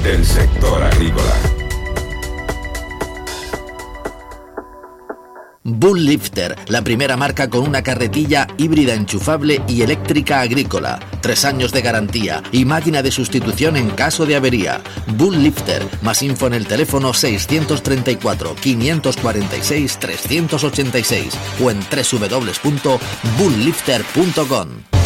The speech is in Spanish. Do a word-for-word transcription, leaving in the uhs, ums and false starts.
del sector agrícola. Bull Lifter, la primera marca con una carretilla híbrida enchufable y eléctrica agrícola. Tres años de garantía y máquina de sustitución en caso de avería. Bull Lifter. Más info en el teléfono seiscientos treinta y cuatro, quinientos cuarenta y seis, trescientos ochenta y seis o en doble u doble u doble u punto bull lifter punto com.